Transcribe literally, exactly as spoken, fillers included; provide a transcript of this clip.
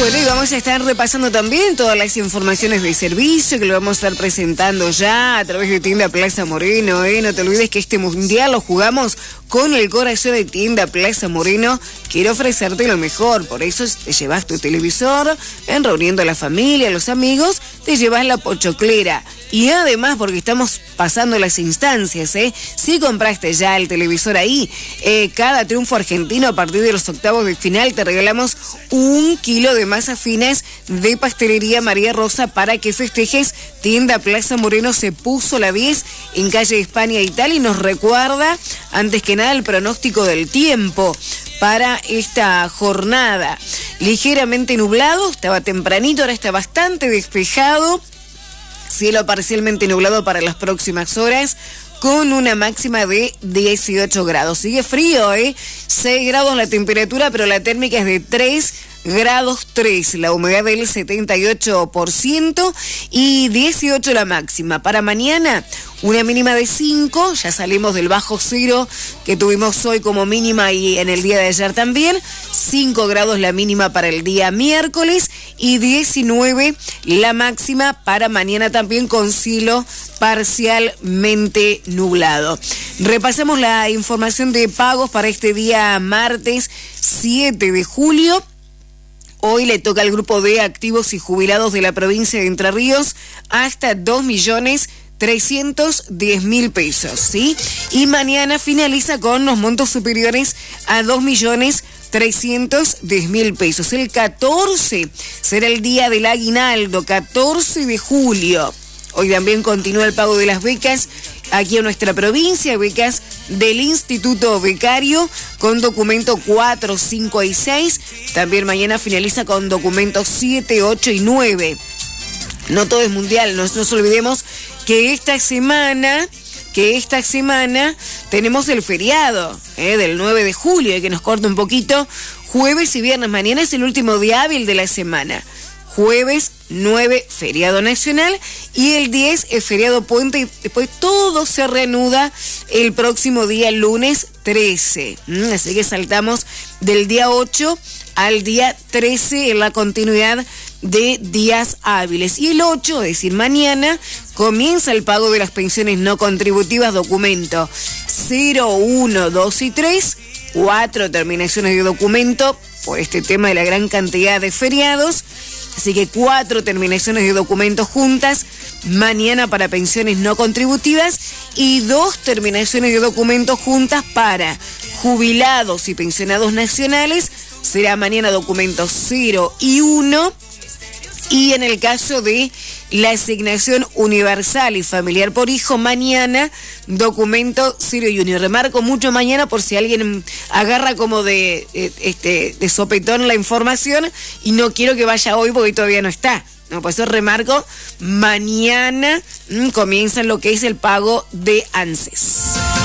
Bueno, y vamos a estar repasando también todas las informaciones de servicio que lo vamos a estar presentando ya a través de Tienda Plaza Moreno, ¿eh? No te olvides que este mundial lo jugamos con el corazón de Tienda Plaza Moreno. Quiero ofrecerte lo mejor, por eso te llevas tu televisor, en reuniendo a la familia, a los amigos, te llevas la pochoclera. Y además, porque estamos pasando las instancias, ¿eh? Si compraste ya el televisor ahí, eh, cada triunfo argentino a partir de los octavos de final te regalamos un kilo de masas finas de Pastelería María Rosa para que festejes. Tienda Plaza Moreno se puso la diez en calle España y tal, y nos recuerda, antes que nada, el pronóstico del tiempo para esta jornada. Ligeramente nublado, estaba tempranito, ahora está bastante despejado. Cielo parcialmente nublado para las próximas horas, con una máxima de dieciocho grados. Sigue frío, ¿eh? seis grados la temperatura, pero la térmica es de tres grados tres. La humedad del setenta y ocho por ciento y dieciocho la máxima. Para mañana, una mínima de cinco. Ya salimos del bajo cero que tuvimos hoy como mínima y en el día de ayer también. cinco grados la mínima para el día miércoles y diecinueve la máxima para mañana también, con cielo parcialmente nublado. Repasemos la información de pagos para este día martes siete de julio. Hoy le toca al grupo de activos y jubilados de la provincia de Entre Ríos hasta dos millones trescientos diez mil pesos, ¿sí? Y mañana finaliza con los montos superiores a dos millones trescientos diez mil pesos. El catorce será el día del aguinaldo, catorce de julio. Hoy también continúa el pago de las becas aquí en nuestra provincia, becas del Instituto Becario con documento cuatro, cinco y seis. También mañana finaliza con documentos siete, ocho y nueve. No todo es mundial, no nos olvidemos que esta semana, que esta semana tenemos el feriado eh, del nueve de julio, eh, que nos corta un poquito, jueves y viernes. Mañana es el último día hábil de la semana. Jueves nueve, feriado nacional, y el diez es feriado puente, y después todo se reanuda el próximo día, lunes trece. Mm, así que saltamos del día ocho al día trece en la continuidad de días hábiles. Y el ocho, es decir, mañana, comienza el pago de las pensiones no contributivas, documento cero, uno, dos y tres, cuatro terminaciones de documento por este tema de la gran cantidad de feriados. Así que cuatro terminaciones de documentos juntas mañana para pensiones no contributivas y dos terminaciones de documentos juntas para jubilados y pensionados nacionales. Será mañana documentos cero y uno. Y en el caso de la asignación universal y familiar por hijo, mañana documento cero y uno. Y remarco mucho mañana por si alguien agarra como de, de, este, de sopetón la información y no quiero que vaya hoy porque todavía no está. No, por eso remarco, mañana mmm, comienza lo que es el pago de ANSES.